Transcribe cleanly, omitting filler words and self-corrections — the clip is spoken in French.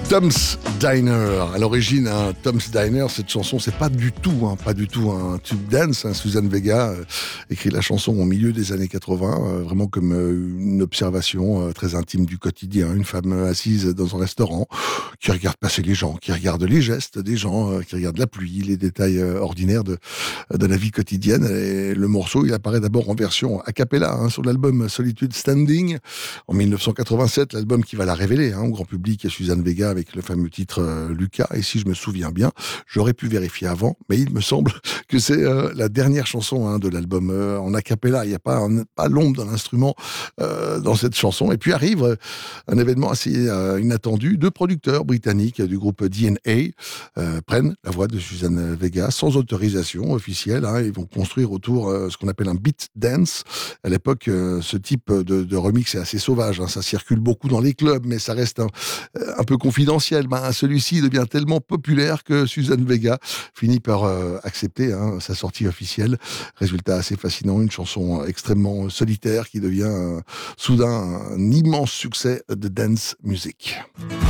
Tom's Diner. À l'origine, Tom's Diner, cette chanson, c'est pas du tout un tube dance. Suzanne Vega écrit la chanson au milieu des années 80, vraiment comme une observation très intime du quotidien. Une femme assise dans un restaurant qui regarde passer les gens, qui regarde les gestes des gens, qui regarde la pluie, les détails ordinaires de la vie quotidienne. Et le morceau, il apparaît d'abord en version a cappella sur l'album Solitude Standing en 1987, l'album qui va la révéler au grand public, Suzanne Vega avec le fameux titre Lucas. Et si je me souviens bien, j'aurais pu vérifier avant, mais il me semble que c'est la dernière chanson de l'album en a cappella. Il n'y a pas l'ombre d'un instrument dans cette chanson. Et puis arrive un événement assez inattendu. Deux producteurs britanniques du groupe DNA prennent la voix de Suzanne Vega sans autorisation officielle. Ils vont construire autour ce qu'on appelle un beat dance. À l'époque, ce type de remix est assez sauvage. Ça circule beaucoup dans les clubs, mais ça reste un peu confidentiel. Celui-ci devient tellement populaire que Suzanne Vega finit par accepter sa sortie officielle. Résultat assez fascinant, une chanson extrêmement solitaire qui devient soudain un immense succès de dance music.